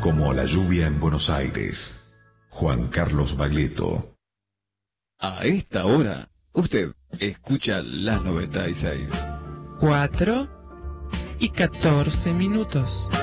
Como la lluvia en Buenos Aires. Juan Carlos Baglietto. A esta hora, usted escucha la 96. 4:14.